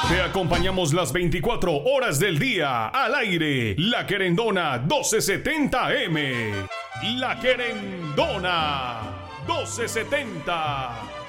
Te acompañamos las 24 horas del día al aire. La Querendona 1270M. La Querendona 1270.